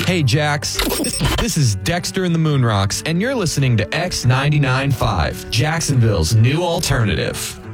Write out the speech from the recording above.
Hey, Jax. This is Dexter and the Moonrocks, and you're listening to X99.5, Jacksonville's new alternative.